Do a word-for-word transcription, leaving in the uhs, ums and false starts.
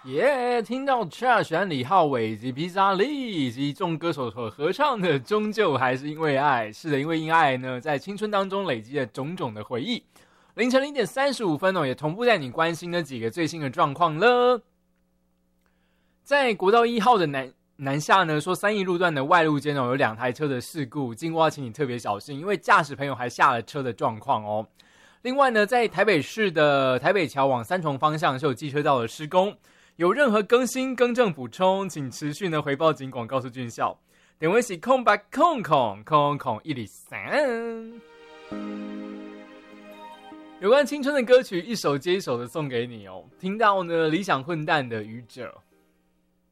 耶、yeah, 听到 Trash 和李浩伟以及披萨利以及众歌手所合唱的终究还是因为爱。是的，因为因爱呢，在青春当中累积了种种的回忆。凌晨零点三十五分哦，也同步带你关心的几个最新的状况了。在国道一号的南南下呢，说三义路段的外路间哦，有两台车的事故，经过请你特别小心，因为驾驶朋友还下了车的状况哦。另外呢，在台北市的台北桥往三重方向是有机车道的施工。有任何更新、更正、补充，请持续呢回报警广告诉军校。点位是空白空空空空一里三。有关青春的歌曲，一首接一首的送给你哦。听到呢理想混蛋的愚者，